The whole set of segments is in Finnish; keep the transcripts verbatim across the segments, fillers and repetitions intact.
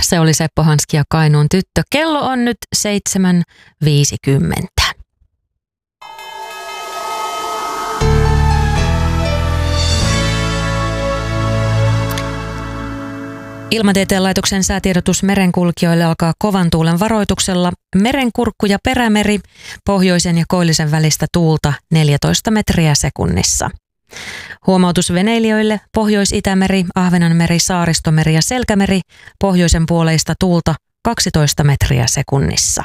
Se oli Seppo Hanski ja Kainuun tyttö. Kello on nyt seitsemän viisikymmentä. Ilmatieteen laitoksen säätiedotus merenkulkijoille alkaa kovan tuulen varoituksella. Merenkurkku ja perämeri, pohjoisen ja koillisen välistä tuulta neljätoista metriä sekunnissa. Huomautus veneilijöille: Pohjois-Itämeri, Ahvenanmeri, Saaristomeri ja Selkämeri, pohjoisen puoleista tuulta kaksitoista metriä sekunnissa.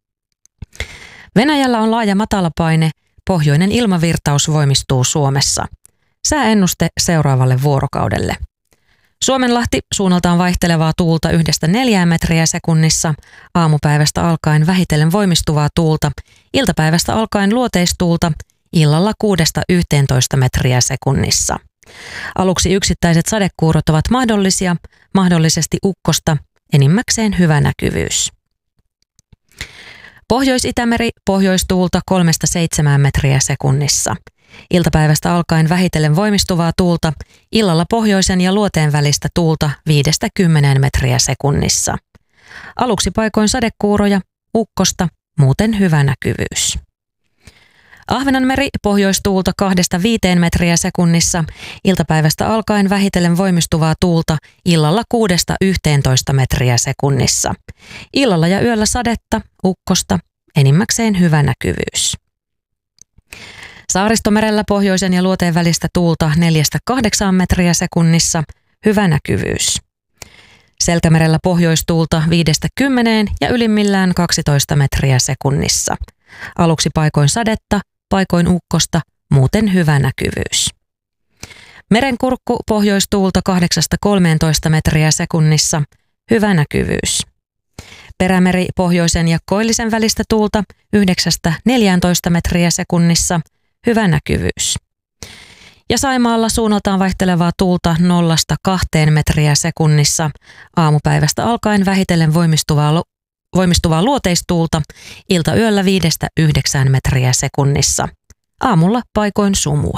Venäjällä on laaja matalapaine, pohjoinen ilmavirtaus voimistuu Suomessa. Sääennuste seuraavalle vuorokaudelle. Suomenlahti, suunnaltaan vaihtelevaa tuulta yhdestä neljään metriä sekunnissa, aamupäivästä alkaen vähitellen voimistuvaa tuulta, iltapäivästä alkaen luoteistuulta, illalla kuudesta yhteentoista metriä sekunnissa. Aluksi yksittäiset sadekuurot ovat mahdollisia, mahdollisesti ukkosta, enimmäkseen hyvä näkyvyys. Pohjois-Itämeri, pohjoistuulta kolmesta seitsemään metriä sekunnissa. Iltapäivästä alkaen vähitellen voimistuvaa tuulta, illalla pohjoisen ja luoteen välistä tuulta viidestä kymmeneen metriä sekunnissa. Aluksi paikoin sadekuuroja, ukkosta, muuten hyvä näkyvyys. Ahvenanmeri, pohjoistuulta kahdesta viiteen metriä sekunnissa, iltapäivästä alkaen vähitellen voimistuvaa tuulta, illalla kuudesta yhteentoista metriä sekunnissa. Illalla ja yöllä sadetta, ukkosta, enimmäkseen hyvä näkyvyys. Saaristomerellä pohjoisen ja luoteen välistä tuulta neljästä kahdeksaan metriä sekunnissa, hyvä näkyvyys. Selkämerellä pohjoistuulta viidestä kymmeneen ja ylimmillään kaksitoista metriä sekunnissa. Aluksi paikoin sadetta, paikoin ukkosta, muuten hyvä näkyvyys. Merenkurkku pohjoistuulta kahdeksasta kolmeentoista metriä sekunnissa, hyvä näkyvyys. Perämeri pohjoisen ja koillisen välistä tuulta yhdeksästä neljääntoista metriä sekunnissa, hyvä näkyvyys. Ja Saimaalla suunnaltaan vaihtelevaa tuulta nollasta kahteen metriä sekunnissa, aamupäivästä alkaen vähitellen voimistuvaa, voimistuvaa luoteistuulta, iltayöllä viidestä yhdeksään metriä sekunnissa. Aamulla paikoin sumua.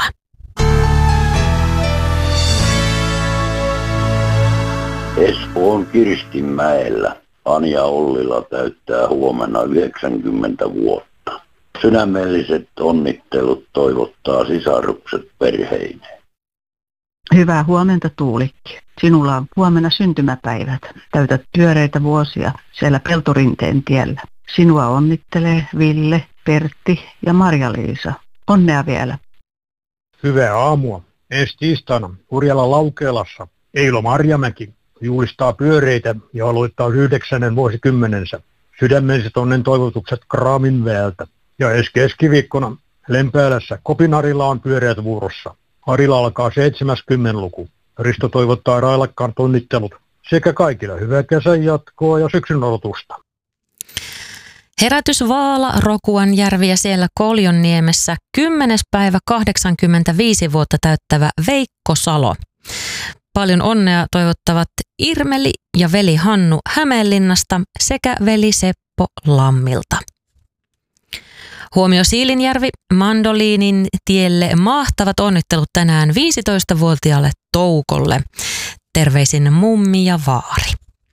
Espoon Kirstinmäellä Anja Ollila täyttää huomenna yhdeksänkymmentä vuotta. Sydämelliset onnittelut toivottaa sisarukset perheineen. Hyvää huomenta, Tuulikki. Sinulla on huomenna syntymäpäivät. Täytät pyöreitä vuosia siellä Peltorinteen tiellä. Sinua onnittelee Ville, Pertti ja Marja-Liisa. Onnea vielä. Hyvää aamua. Ensi tiistaina Urjalan Laukeelassa Eilo Marjamäki juhlistaa pyöreitä ja aloittaa yhdeksännen vuosikymmenensä. Sydämelliset onnen toivotukset Kraaminväeltä. Ja ensi keskiviikkona Lempäälässä Kopinarilla on pyöreät vuorossa. Arilla alkaa seitsemänkymmentä luku. Risto toivottaa railakkaan onnittelut sekä kaikille hyvää kesän jatkoa ja syksyn odotusta. Herätys Vaala, Rokuanjärvi ja siellä Koljonniemessä kymmenes päivä kahdeksankymmentäviisi vuotta täyttävä Veikko Salo. Paljon onnea toivottavat Irmeli ja veli Hannu Hämeenlinnasta sekä veli Seppo Lammilta. Huomio Siilinjärvi, Mandoliinin tielle mahtavat onnittelut tänään viisitoistavuotiaalle Toukolle. Terveisin mummi ja vaari.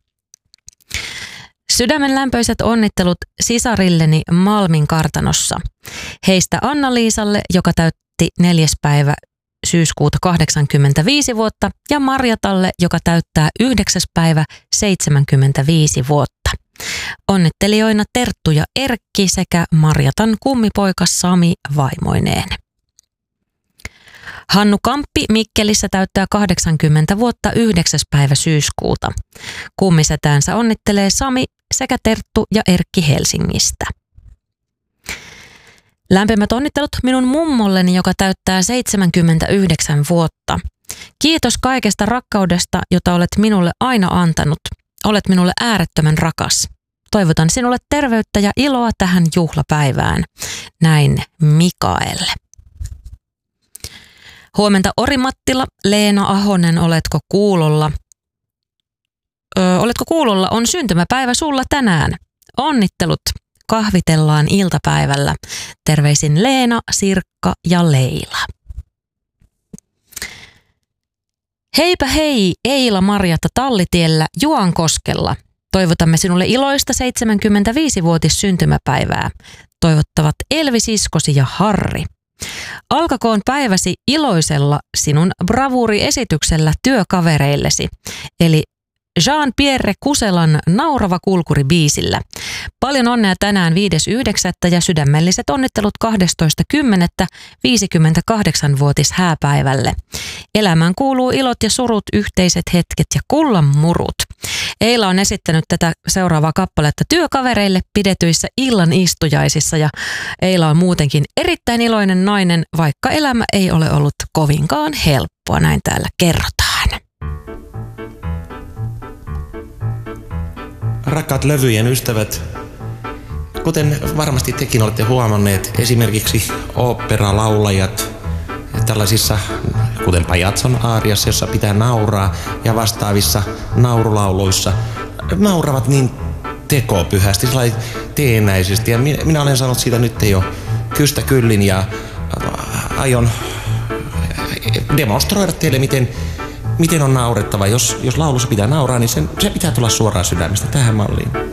Sydämenlämpöiset onnittelut sisarilleni Malmin kartanossa. Heistä Anna-Liisalle, joka täytti neljäs päivä syyskuuta kahdeksankymmentäviisi vuotta, ja Marjatalle, joka täyttää yhdeksäs päivä seitsemänkymmentäviisi vuotta. Onnittelijoina Terttu ja Erkki sekä Marjatan kummipoika Sami vaimoineen. Hannu Kamppi Mikkelissä täyttää kahdeksankymmentä vuotta yhdeksäs päivä syyskuuta. Kummisetäänsä onnittelee Sami sekä Terttu ja Erkki Helsingistä. Lämpimät onnittelut minun mummolleni, joka täyttää seitsemänkymmentäyhdeksän vuotta. Kiitos kaikesta rakkaudesta, jota olet minulle aina antanut. Olet minulle äärettömän rakas. Toivotan sinulle terveyttä ja iloa tähän juhlapäivään. Näin Mikael. Huomenta Orimattila, Leena Ahonen, oletko kuulolla? Öö, oletko kuulolla? On syntymäpäivä sulla tänään. Onnittelut. Kahvitellaan iltapäivällä. Terveisin Leena, Sirkka ja Leila. Heipä hei, Eila Marjatta Tallitiellä Juankoskella. Toivotamme sinulle iloista seitsemänkymmentäviisivuotis syntymäpäivää. Toivottavat Elvi, siskosi ja Harri. Alkakoon päiväsi iloisella sinun bravuuriesityksellä työkavereillesi, eli Jean-Pierre Kuselan Naurava kulkuri biisillä. Paljon onnea tänään viides yhdeksättä ja sydämelliset onnittelut kahdestoista kymmenettä viisikymmentäkahdeksanvuotis hääpäivälle. Elämään kuuluu ilot ja surut, yhteiset hetket ja kullan murut. Eila on esittänyt tätä seuraavaa kappaletta työkavereille pidetyissä illan istujaisissa ja Eila on muutenkin erittäin iloinen nainen, vaikka elämä ei ole ollut kovinkaan helppoa, näin täällä kerrotaan. Rakkaat levyjen ystävät, kuten varmasti tekin olette huomanneet, esimerkiksi oopperalaulajat tällaisissa, kuten Pajatson aariassa, jossa pitää nauraa, ja vastaavissa naurulauluissa nauravat niin tekopyhästi, sellainen teennäisesti. Ja minä, minä olen sanonut siitä nyt jo kystä kyllin ja aion demonstroida teille, miten Miten on naurettava? Jos, jos laulussa pitää nauraa, niin sen, se pitää tulla suoraan sydämestä tähän malliin.